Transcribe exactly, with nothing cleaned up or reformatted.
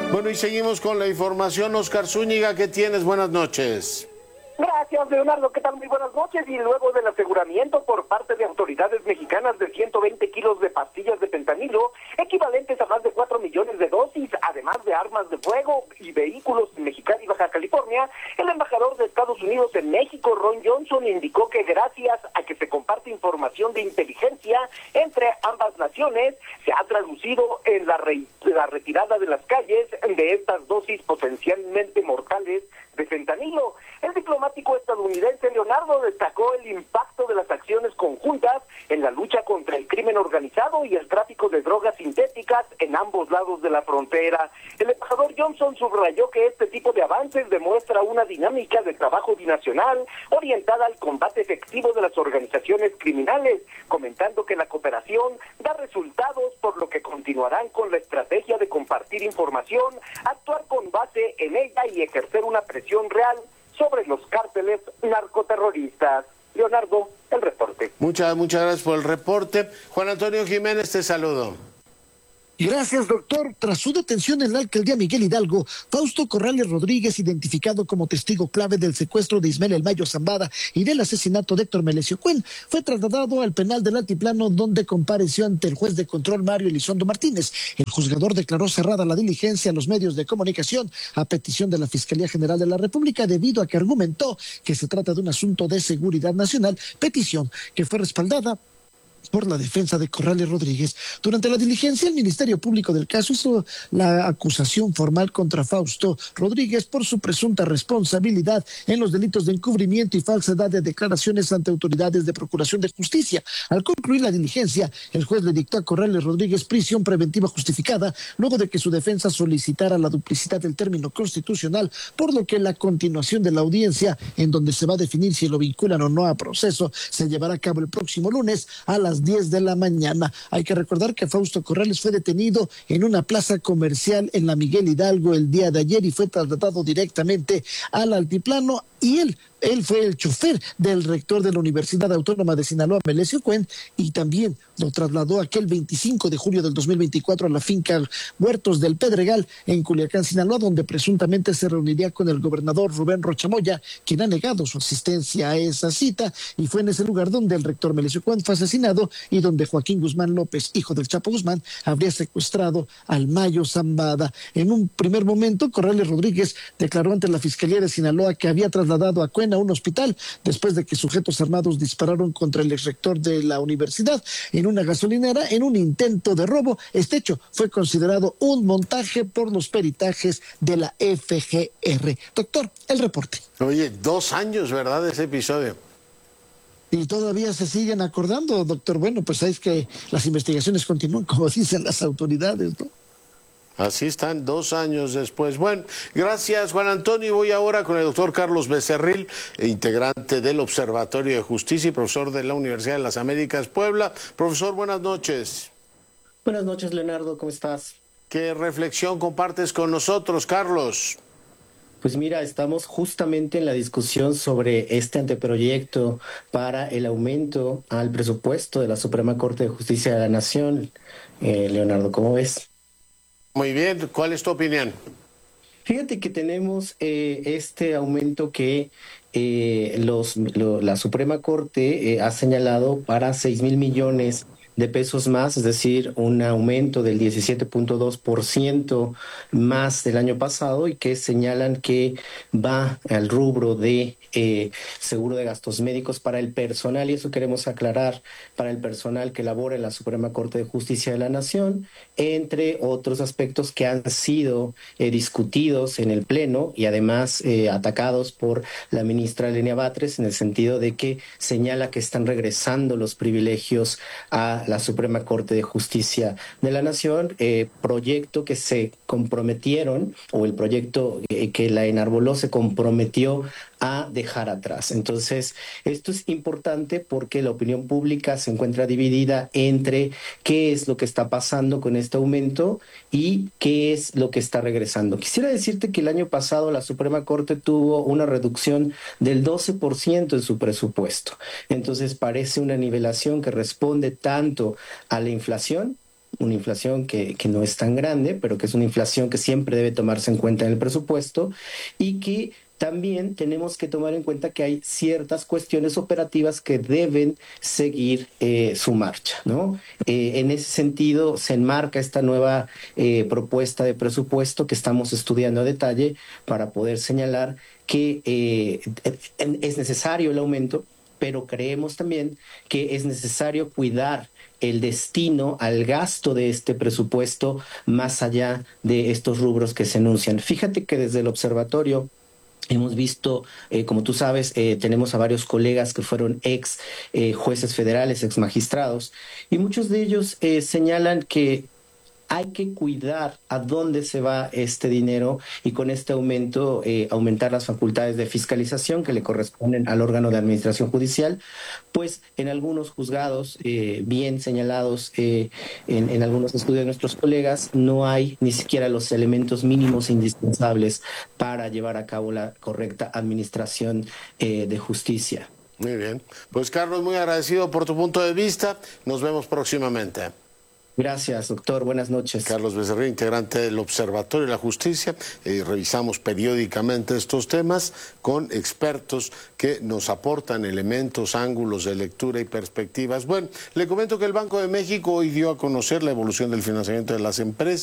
Bueno, y seguimos con la información. Oscar Zúñiga, ¿qué tienes? Buenas noches. Gracias, Leonardo. ¿Qué tal? Muy buenas noches. Y luego del aseguramiento por parte de autoridades mexicanas de ciento veinte kilos de pastillas de fentanilo, equivalentes a más de cuatro millones de dosis, además de armas de fuego y vehículos en Mexicali y Baja California, el embajador de Estados Unidos en México, Ron Johnson, indicó que gracias a que se comparte información de inteligencia entre ambas naciones, se ha traducido en la, re la retirada de las calles de estas dosis potencialmente mortales de fentanilo. El diplomático estadounidense Leonardo destacó el impacto de las acciones conjuntas en la lucha contra el crimen organizado y el tráfico de drogas sintéticas en ambos lados de la frontera. El embajador Johnson subrayó que este tipo de avances demuestra una dinámica de trabajo binacional orientada al combate efectivo de las organizaciones criminales, comentando que la cooperación da resultados, por lo que continuarán con la estrategia de compartir información, actuar con base en ella y ejercer una presión real sobre los cárteles narcoterroristas. Leonardo, el reporte. Muchas, muchas gracias por el reporte. Juan Antonio Jiménez, te saludo. Gracias, doctor. Tras su detención en la alcaldía Miguel Hidalgo, Fausto Corrales Rodríguez, identificado como testigo clave del secuestro de Ismael El Mayo Zambada y del asesinato de Héctor Melesio Cuen, fue trasladado al penal del Altiplano, donde compareció ante el juez de control Mario Elizondo Martínez. El juzgador declaró cerrada la diligencia a los medios de comunicación a petición de la Fiscalía General de la República, debido a que argumentó que se trata de un asunto de seguridad nacional, petición que fue respaldada por la defensa de Corrales Rodríguez. Durante la diligencia, el Ministerio Público del caso hizo la acusación formal contra Fausto Rodríguez por su presunta responsabilidad en los delitos de encubrimiento y falsedad de declaraciones ante autoridades de Procuración de Justicia. Al concluir la diligencia, el juez le dictó a Corrales Rodríguez prisión preventiva justificada, luego de que su defensa solicitara la duplicidad del término constitucional, por lo que la continuación de la audiencia, en donde se va a definir si lo vinculan o no a proceso, se llevará a cabo el próximo lunes a las diez de la mañana. Hay que recordar que Fausto Corrales fue detenido en una plaza comercial en la Miguel Hidalgo el día de ayer y fue trasladado directamente al altiplano, y él Él fue el chofer del rector de la Universidad Autónoma de Sinaloa, Melesio Cuen, y también lo trasladó aquel veinticinco de julio del dos mil veinticuatro a la finca Huertos del Pedregal en Culiacán, Sinaloa, donde presuntamente se reuniría con el gobernador Rubén Rocha Moya, quien ha negado su asistencia a esa cita, y fue en ese lugar donde el rector Melesio Cuen fue asesinado y donde Joaquín Guzmán López, hijo del Chapo Guzmán, habría secuestrado al Mayo Zambada. En un primer momento, Corrales Rodríguez declaró ante la Fiscalía de Sinaloa que había trasladado a Cuen a un hospital después de que sujetos armados dispararon contra el exrector de la universidad en una gasolinera en un intento de robo. Este hecho fue considerado un montaje por los peritajes de la F G R. Doctor, el reporte. Oye, dos años, ¿verdad?, ese episodio. Y todavía se siguen acordando, doctor. Bueno, pues es que las investigaciones continúan, como dicen las autoridades, ¿no? Así están, dos años después. Bueno, gracias, Juan Antonio. Voy ahora con el doctor Carlos Becerril, integrante del Observatorio de Justicia y profesor de la Universidad de las Américas, Puebla. Profesor, buenas noches. Buenas noches, Leonardo, ¿cómo estás? ¿Qué reflexión compartes con nosotros, Carlos? Pues mira, estamos justamente en la discusión sobre este anteproyecto para el aumento al presupuesto de la Suprema Corte de Justicia de la Nación. Eh, Leonardo, ¿cómo ves? Muy bien, ¿cuál es tu opinión? Fíjate que tenemos eh, este aumento que eh, los, lo, la Suprema Corte eh, ha señalado para seis mil millones de pesos más, es decir, un aumento del diecisiete punto dos por ciento más del año pasado, y que señalan que va al rubro de eh, seguro de gastos médicos para el personal, y eso queremos aclarar, para el personal que labora en la Suprema Corte de Justicia de la Nación, entre otros aspectos que han sido eh, discutidos en el Pleno y además eh, atacados por la ministra Lenia Batres, en el sentido de que señala que están regresando los privilegios a la Suprema Corte de Justicia de la Nación, eh, proyecto que se comprometieron, o el proyecto eh, que la enarboló se comprometió a dejar atrás. Entonces, esto es importante porque la opinión pública se encuentra dividida entre qué es lo que está pasando con este aumento y qué es lo que está regresando. Quisiera decirte que el año pasado la Suprema Corte tuvo una reducción del doce por ciento en su presupuesto. Entonces, parece una nivelación que responde tanto a la inflación una inflación que, que no es tan grande, pero que es una inflación que siempre debe tomarse en cuenta en el presupuesto, y que también tenemos que tomar en cuenta que hay ciertas cuestiones operativas que deben seguir eh, su marcha, ¿no? Eh, en ese sentido, se enmarca esta nueva eh, propuesta de presupuesto que estamos estudiando a detalle para poder señalar que eh, es necesario el aumento, pero creemos también que es necesario cuidar el destino al gasto de este presupuesto más allá de estos rubros que se enuncian. Fíjate que desde el observatorio hemos visto, eh, como tú sabes, eh, tenemos a varios colegas que fueron ex eh, jueces federales, ex magistrados, y muchos de ellos eh, señalan que hay que cuidar a dónde se va este dinero y con este aumento eh, aumentar las facultades de fiscalización que le corresponden al órgano de administración judicial, pues en algunos juzgados eh, bien señalados eh, en, en algunos estudios de nuestros colegas no hay ni siquiera los elementos mínimos indispensables para llevar a cabo la correcta administración eh, de justicia. Muy bien, pues Carlos, muy agradecido por tu punto de vista, nos vemos próximamente. Gracias, doctor. Buenas noches. Carlos Becerril, integrante del Observatorio de la Justicia. Eh, revisamos periódicamente estos temas con expertos que nos aportan elementos, ángulos de lectura y perspectivas. Bueno, le comento que el Banco de México hoy dio a conocer la evolución del financiamiento de las empresas.